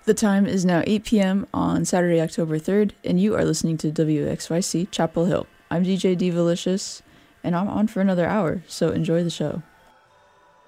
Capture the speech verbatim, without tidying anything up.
The time is now eight p.m. on Saturday, October third, and you are listening to W X Y C Chapel Hill. I'm D J Divalicious, and I'm on for another hour, so enjoy the show.